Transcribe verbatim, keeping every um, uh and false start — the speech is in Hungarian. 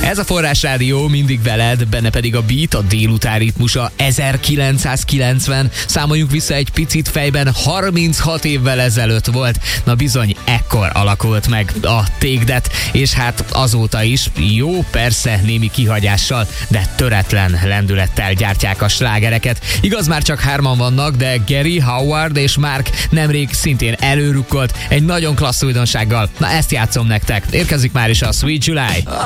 Ez a Forrás Rádió, mindig veled, benne pedig a beat, a délután ritmusa ezerkilencszázkilencven. Számoljunk vissza egy picit fejben, harminchat évvel ezelőtt volt. Na bizony, ekkor alakult meg a Take That, és hát azóta is, jó, persze némi kihagyással, de töretlen lendülettel gyártják a slágereket. Igaz, már csak hárman vannak, de Gary, Howard és Mark nemrég szintén előrukkolt egy nagyon klassz újdonsággal. Na ezt játszom nektek. Érkezik már is a Sweet July.